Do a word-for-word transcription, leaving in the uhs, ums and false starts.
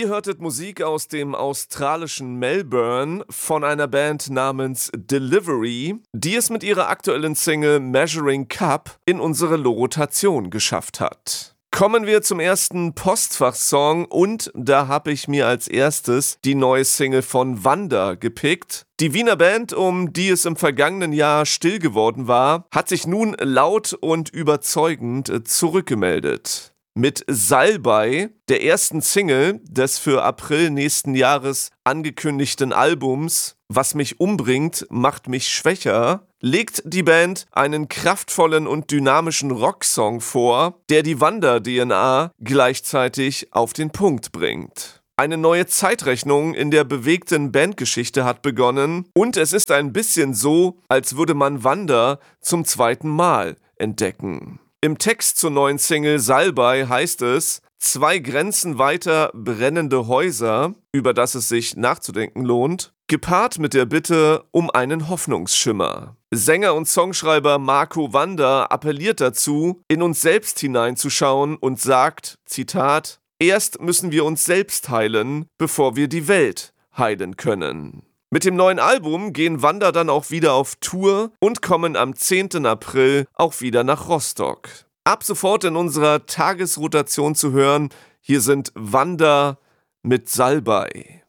Ihr hörtet Musik aus dem australischen Melbourne von einer Band namens Delivery, die es mit ihrer aktuellen Single Measuring Cup in unsere Rotation geschafft hat. Kommen wir zum ersten Postfach-Song und da habe ich mir als erstes die neue Single von Wanda gepickt. Die Wiener Band, um die es im vergangenen Jahr still geworden war, hat sich nun laut und überzeugend zurückgemeldet. Mit Salbei, der ersten Single des für April nächsten Jahres angekündigten Albums Was mich umbringt, macht mich schwächer, legt die Band einen kraftvollen und dynamischen Rocksong vor, der die Wanda-D N A gleichzeitig auf den Punkt bringt. Eine neue Zeitrechnung in der bewegten Bandgeschichte hat begonnen und es ist ein bisschen so, als würde man Wanda zum zweiten Mal entdecken. Im Text zur neuen Single Salbei heißt es: Zwei Grenzen weiter brennende Häuser, über das es sich nachzudenken lohnt, gepaart mit der Bitte um einen Hoffnungsschimmer. Sänger und Songschreiber Marco Wanda appelliert dazu, in uns selbst hineinzuschauen und sagt, Zitat, erst müssen wir uns selbst heilen, bevor wir die Welt heilen können. Mit dem neuen Album gehen Wanda dann auch wieder auf Tour und kommen am zehnten April auch wieder nach Rostock. Ab sofort in unserer Tagesrotation zu hören, hier sind Wanda mit Salbei.